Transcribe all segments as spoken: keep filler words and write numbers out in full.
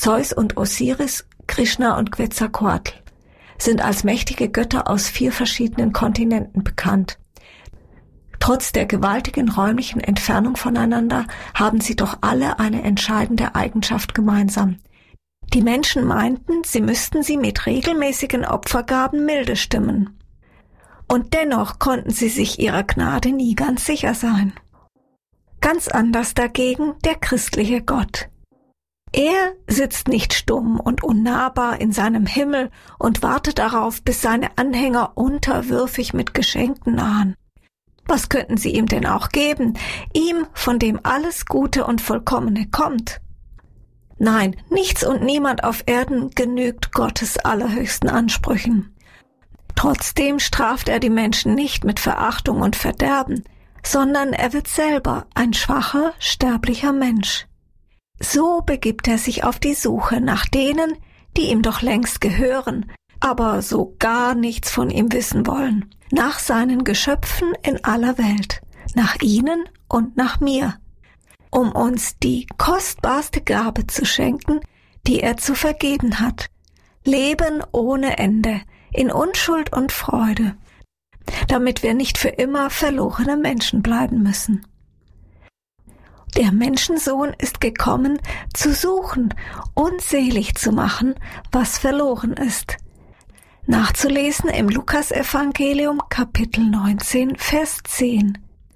Zeus und Osiris, Krishna und Quetzalcoatl sind als mächtige Götter aus vier verschiedenen Kontinenten bekannt. Trotz der gewaltigen räumlichen Entfernung voneinander haben sie doch alle eine entscheidende Eigenschaft gemeinsam. Die Menschen meinten, sie müssten sie mit regelmäßigen Opfergaben milde stimmen. Und dennoch konnten sie sich ihrer Gnade nie ganz sicher sein. Ganz anders dagegen der christliche Gott. Er sitzt nicht stumm und unnahbar in seinem Himmel und wartet darauf, bis seine Anhänger unterwürfig mit Geschenken nahen. Was könnten sie ihm denn auch geben, ihm, von dem alles Gute und Vollkommene kommt? Nein, nichts und niemand auf Erden genügt Gottes allerhöchsten Ansprüchen. Trotzdem straft er die Menschen nicht mit Verachtung und Verderben, sondern er wird selber ein schwacher, sterblicher Mensch. So begibt er sich auf die Suche nach denen, die ihm doch längst gehören, aber so gar nichts von ihm wissen wollen, nach seinen Geschöpfen in aller Welt, nach ihnen und nach mir, um uns die kostbarste Gabe zu schenken, die er zu vergeben hat, Leben ohne Ende, in Unschuld und Freude, damit wir nicht für immer verlorene Menschen bleiben müssen. Der Menschensohn ist gekommen, zu suchen und selig zu machen, was verloren ist. Nachzulesen im Lukasevangelium Kapitel neunzehn, Vers zehn.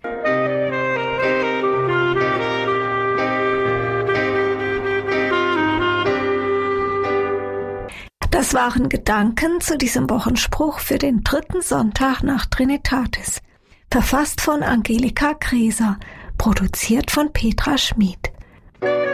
Das waren Gedanken zu diesem Wochenspruch für den dritten Sonntag nach Trinitatis, verfasst von Angelika Kreser, produziert von Petra Schmid.